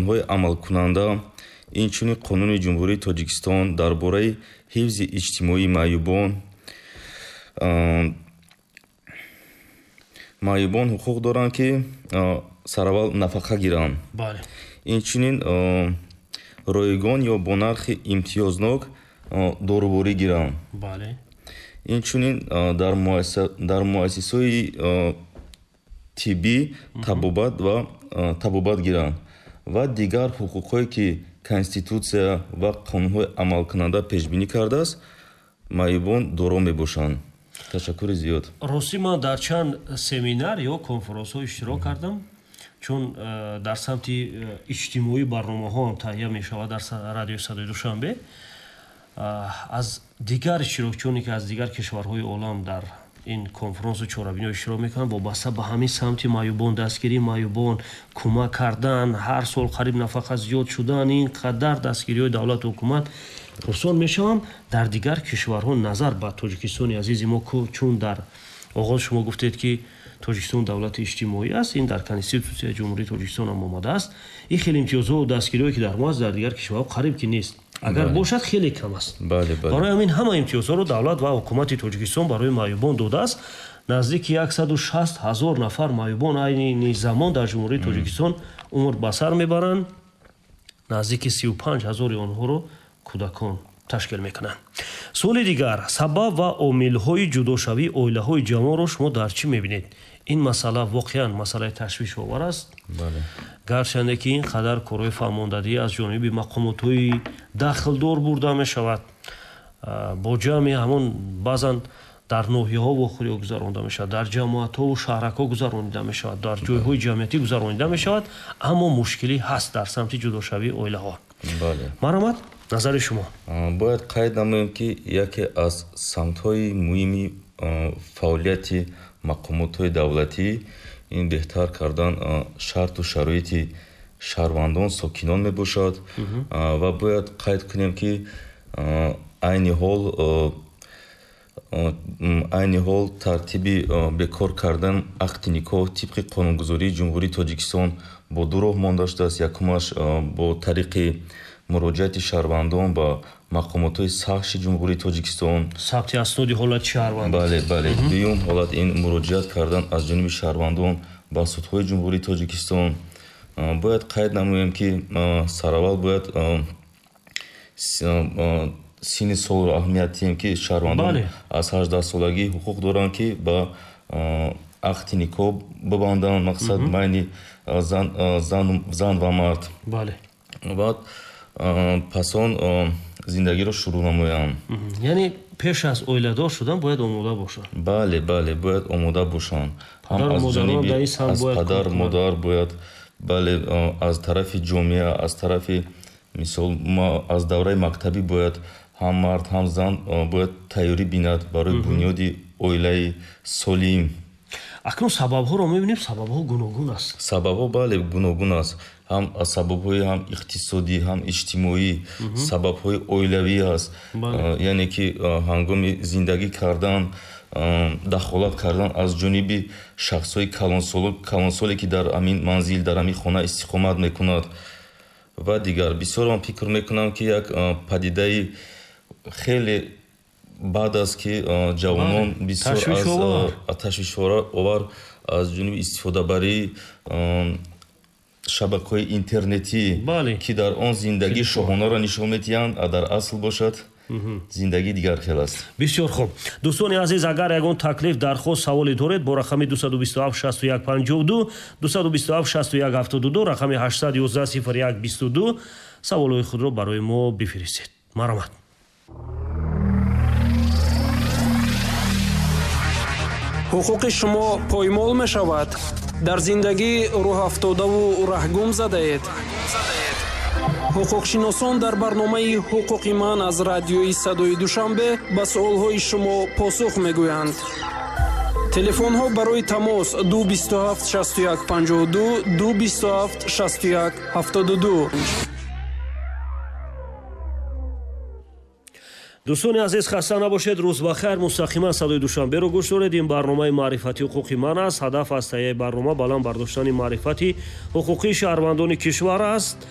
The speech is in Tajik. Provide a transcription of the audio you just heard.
қонунҳои амалкунанда, инчунин қонуни ҷумҳурии Тоҷикистон дар бораи ҳифзи иҷтимоии маъюбон ҳуқуқ доранд, ки сараввал нафақа гиранд. Инчунин ройгон ё бо нархи имтиёзнок доруборӣ гиранд. Инчунин дар муассисаҳои тиббӣ табобат гиранд ва дигар ҳуқуқҳое, ки Конститутсия ва қонунҳои амалкунанда пешбинӣ кардааст, маъюбон доро мебошанд. Ташаккури зиёд. Рости ман дар чанд семинар ё конференсҳо иштирок кардам, чун дар самти иҷтимоӣ барномаҳо ҳам таҳия мешавад дар радиои Садои Душанбе. Аз дигар иштирокчоне, ки аз дигар кишварҳои олам дар ин конференсу чорабинӣ иштирок мекунанд, вобаста ба ҳамин самти маъюбон, дастгирии маъюбон, кӯмак кардан, ҳар сол қариб нафақа зиёд шудан, ин қадар дастгириҳои давлату ҳукумат пурсон мешавам. Дар дигар кишварҳо назар ба Тоҷикистони азизи мо, чун дар оғоз шумо гуфтед, ки Тоҷикистон давлати иҷтимоӣ аст, ин дар Конститутсияи ҷумҳурии Тоҷикистон ҳам омада аст. Ин хеле имтиёзҳо ва дастгириҳое, ки дар мо аст, дар дигар кишварҳо қариб ки нест. Агар бошад, хеле кам аст. Барои ҳамин ҳама имтиёзҳоро давлат ва ҳукумати Тоҷикистон барои маъюбон додааст. Наздики 160 000 нафар маъюбон айни замон дар ҷумҳурии Тоҷикистон умр ба сар мебаранд. Наздики 35 000 онҳоро кӯдакон ташкил мекунанд. Суоли дигар, сабаб ва омилҳои ҷудошавии оилаҳои ҷавонро шумо дар чӣ мебинед? Ин масъала воқеан масъалаи ташвишовар аст. Гарчанде ки ин қадар корҳои фармондадӣ аз ҷониби мақомотҳои дахлдор бурда мешавад, бо ҷамъи ҳамон баъзан дар ноҳияҳо вохӯриҳо гузаронда мешавад, дар ҷамоатҳову шаҳракҳо гузаронида мешавад, дар ҷойҳои ҷамъиятӣ гузаронида мешавад, аммо мушкилӣ ҳаст дар самти ҷудошавии оилаҳо. Марамад, назари шумо? Бояд қайд намоем, ки яке аз самтҳои муҳими фаъолияти мақомотҳои давлатӣ ин беҳтар кардан шарту шароити шаҳрвандон, сокинон мебошад. Ва бояд қайд кунем, ки айни ҳол тартиби бекор кардан ақди никоҳ тибқи қонунгузории ҷумҳурии Тоҷикистон бо ду роҳ монда шудааст. Якумаш бо тариқи муроҷиати шаҳрвандон ба мақомотҳои сахши ҷумҳурии Тоҷикистон, сабти асноди ҳолати шаҳрванд. Бале. Дуюм ҳолат ин муроҷиат кардан аз ҷониби шаҳрвандон ба судҳои ҷумҳурии Тоҷикистон. Бояд қайд намоем, ки сараввал бояд синни солро аҳамият диҳем, ки шаҳрвандон аз 18 солагӣ ҳуқуқ доранд, ки ба ақди никоҳ бибанданд, мақсад майни зан ва мард. Баъд пас он зиндагиро шурӯъ намоянд. Яъне пеш аз оиладор шудан бояд омода бошанд. Бале, бояд омода бошанд. Ҳам аз ҷониби аз падар, модар бояд, аз тарафи ҷомеа, аз тарафи мисол аз давраи мактабӣ бояд ҳам мард, ҳам зан бояд тайёрӣ бинад барои бунёди оилаи солим. Акнун сабабҳоро мебинем, сабабҳо гуногун аст. Сабабҳо гуногун аст. ҳам сабабҳои ҳам иқтисодӣ, ҳам иҷтимоӣ, сабабҳои оилавӣ аст. Яъне ки ҳангоми зиндагӣ кардан, дахолат кардан аз ҷониби шахсҳои калонсоле, ки дар ҳамин манзил, дар ҳамин хона истиқомат мекунад ва дигар. Бисёр ман фикр мекунам, ки як падидаи хеле баъд аст, ки ҷавонон бисёр аз ташвишовар аз ҷониби истифодабарии шабакаҳои интернетӣ, ки дар он зиндагии шоҳонаро нишон медиҳанд, дар асл бошад зиндагии дигар хел аст. Бисёр хуб. Дӯстони азиз, агар ягон таклиф, дархост, саволе доред, бо рақами 227 61 52 227 61 72 рақами 811 01 22 саволҳои худро барои мо бифиристед. Маромад. ҳуқуқи шумо поймол мешавад. дар зиндагӣ рӯҳафтодаву раҳгум задаед. ҳуқуқшиносон дар барномаи ҳуқуқи ман аз радиои Садои Душанбе ба суолҳои шумо посух мегӯянд. телефонҳо барои тамос 227 61 52 227 61 72. дӯстони азиз, хаста набошед. рӯз ба хайр. мустақиман Садои Душанберо гӯш доред. ин барномаи маърифати ҳуқуқи ман аст. ҳадаф аз таҳияи барнома баланд бардоштани маърифати ҳуқуқии шаҳрвандони кишвар аст.